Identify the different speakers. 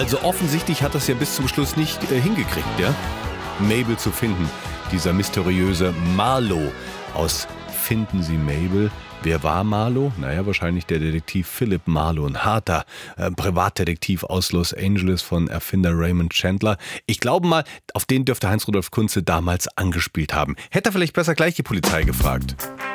Speaker 1: Also offensichtlich hat das ja bis zum Schluss nicht hingekriegt, ja? Mabel zu finden. Dieser mysteriöse Marlowe aus Finden Sie Mabel. Wer war Marlowe? Naja, wahrscheinlich der Detektiv Philip Marlowe, ein harter Privatdetektiv aus Los Angeles von Erfinder Raymond Chandler. Ich glaube mal, auf den dürfte Heinz-Rudolf Kunze damals angespielt haben. Hätte er vielleicht besser gleich die Polizei gefragt.